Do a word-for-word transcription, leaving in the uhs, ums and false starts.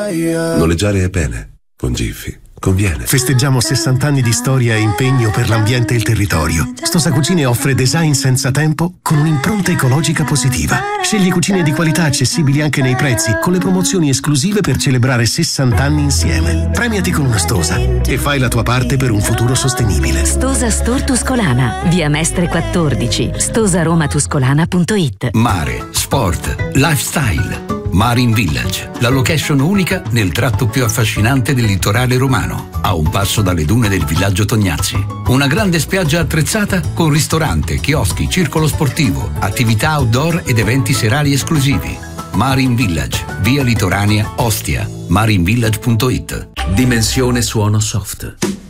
Noleggiare è bene, con Giffy conviene. Festeggiamo sessanta anni di storia e impegno per l'ambiente e il territorio. Stosa Cucine offre design senza tempo con un'impronta ecologica positiva. Scegli cucine di qualità accessibili anche nei prezzi, con le promozioni esclusive per celebrare sessanta anni insieme. Premiati con una Stosa e fai la tua parte per un futuro sostenibile. Stosa Store Tuscolana, via Mestre quattordici, stosaromatuscolana punto it. Mare, sport, lifestyle. Marine Village, la location unica nel tratto più affascinante del litorale romano, a un passo dalle dune del villaggio Tognazzi. Una grande spiaggia attrezzata con ristorante, chioschi, circolo sportivo, attività outdoor ed eventi serali esclusivi. Marine Village, via Litoranea, Ostia, marinevillage punto it. Dimensione suono soft.